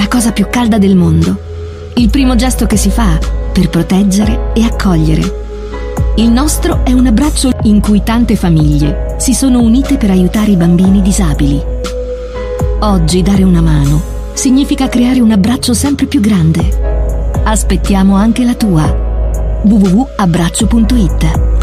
cosa più calda del mondo. Il primo gesto che si fa per proteggere e accogliere. Il nostro è un abbraccio in cui tante famiglie si sono unite per aiutare i bambini disabili. Oggi dare una mano significa creare un abbraccio sempre più grande. Aspettiamo anche la tua. www.abbraccio.it